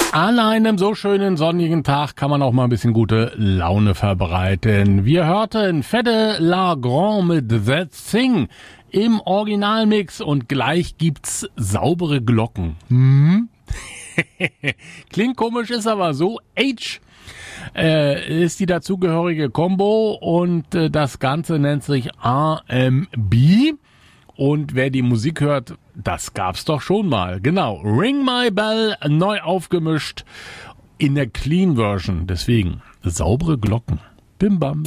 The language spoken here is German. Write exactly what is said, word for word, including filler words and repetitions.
An einem so schönen sonnigen Tag kann man auch mal ein bisschen gute Laune verbreiten. Wir hörten Fede La Grand mit That Thing im Originalmix und gleich gibt's saubere Glocken. Hm? Klingt komisch, ist aber so. H äh, ist die dazugehörige Combo und äh, das Ganze nennt sich R and B. Und wer die Musik hört, das gab's doch schon mal. Genau, Ring My Bell, neu aufgemischt in der Clean Version. Deswegen saubere Glocken. Bim bam.